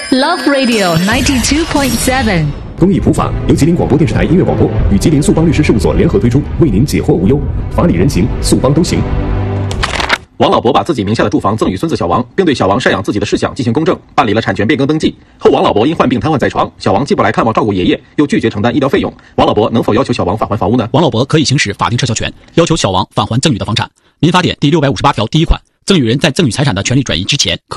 Love Radio 92.7。 公益普法由吉林广播电视台音乐广播与吉林速邦律师事务所联合推出，为您解惑无忧，法理人情，速邦都行。 王老伯把自己名下的住房赠与孙子小王，并对小王赡养自己的事项进行公证，办理了产权变更登记。后王老伯因患病瘫痪在床，小王既不来看望照顾爷爷，又拒绝承担医疗费用，王老伯能否要求小王返还房屋呢？ 王老伯可以行使法定撤销权，要求小王返还赠与的房产。民法典第658条第1款，赠与人在赠与财产的权利转移之前，可